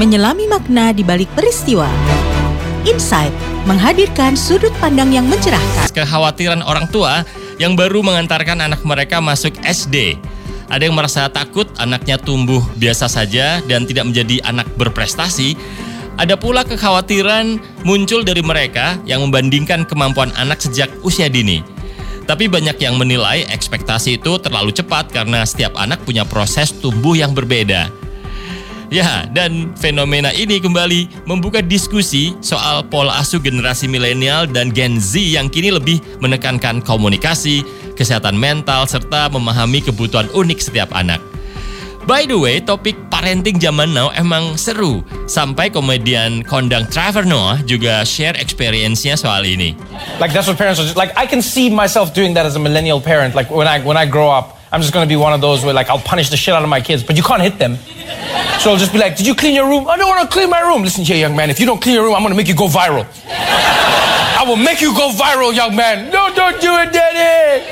menyelami makna di balik peristiwa. Insight menghadirkan sudut pandang yang mencerahkan. Kekhawatiran orang tua yang baru mengantarkan anak mereka masuk SD. Ada yang merasa takut anaknya tumbuh biasa saja dan tidak menjadi anak berprestasi. Ada pula kekhawatiran muncul dari mereka yang membandingkan kemampuan anak sejak usia dini. Tapi banyak yang menilai ekspektasi itu terlalu cepat karena setiap anak punya proses tumbuh yang berbeda. Ya, dan fenomena ini kembali membuka diskusi soal pola asuh generasi milenial dan Gen Z yang kini lebih menekankan komunikasi, kesehatan mental, serta memahami kebutuhan unik setiap anak. By the way, topik parenting zaman now emang seru. Sampai komedian kondang Trevor Noah juga share experience-nya soal ini. Like that's what parents are like. I can see myself doing that as a millennial parent. Like when I grow up, I'm just gonna be one of those where like I'll punish the shit out of my kids, but you can't hit them. So I'll just be like, "Did you clean your room?" "I don't want to clean my room." "Listen here, young man. If you don't clean your room, I'm gonna make you go viral." "I will make you go viral, young man." "No, don't do it, daddy."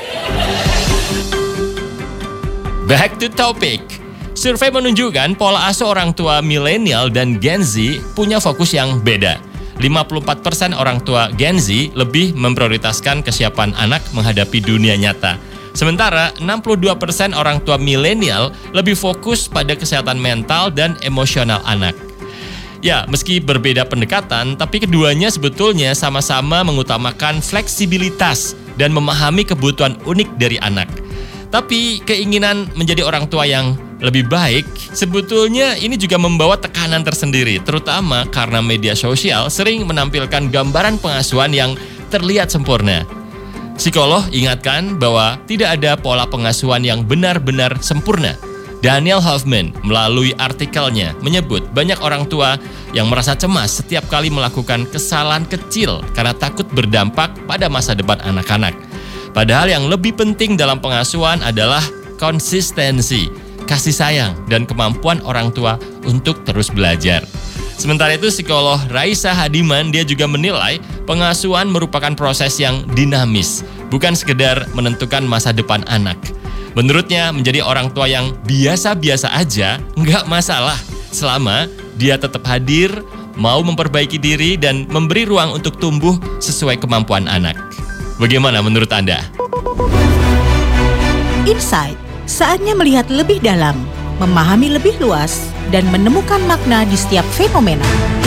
Back to topic. Survei menunjukkan pola asuh orang tua milenial dan Gen Z punya fokus yang beda. 54% orang tua Gen Z lebih memprioritaskan kesiapan anak menghadapi dunia nyata. Sementara 62% orang tua milenial lebih fokus pada kesehatan mental dan emosional anak. Ya, meski berbeda pendekatan, tapi keduanya sebetulnya sama-sama mengutamakan fleksibilitas dan memahami kebutuhan unik dari anak. Tapi keinginan menjadi orang tua yang lebih baik, sebetulnya ini juga membawa tekanan tersendiri, terutama karena media sosial sering menampilkan gambaran pengasuhan yang terlihat sempurna. Psikolog ingatkan bahwa tidak ada pola pengasuhan yang benar-benar sempurna. Daniel Hoffman melalui artikelnya menyebut banyak orang tua yang merasa cemas setiap kali melakukan kesalahan kecil karena takut berdampak pada masa depan anak-anak. Padahal yang lebih penting dalam pengasuhan adalah konsistensi, kasih sayang, dan kemampuan orang tua untuk terus belajar. Sementara itu, psikolog Raisa Hadiman dia juga menilai pengasuhan merupakan proses yang dinamis, bukan sekedar menentukan masa depan anak. Menurutnya, menjadi orang tua yang biasa-biasa aja nggak masalah selama dia tetap hadir, mau memperbaiki diri, dan memberi ruang untuk tumbuh sesuai kemampuan anak. Bagaimana menurut Anda? Insight, saatnya melihat lebih dalam, memahami lebih luas, dan menemukan makna di setiap fenomena.